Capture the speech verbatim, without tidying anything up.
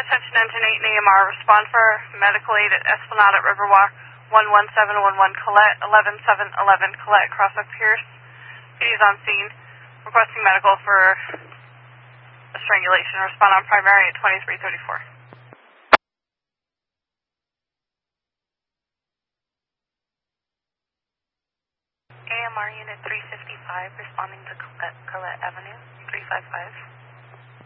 Attention Engine eight and A M R, respond for medical aid at Esplanade at Riverwalk, one one seven one one Colette, eleven seven eleven Colette, Crosswalk Pierce. P D is on scene, requesting medical for a strangulation. Respond on primary at twenty-three thirty-four. A M R Unit three fifty-five, responding to Colette, Colette Avenue, three five five.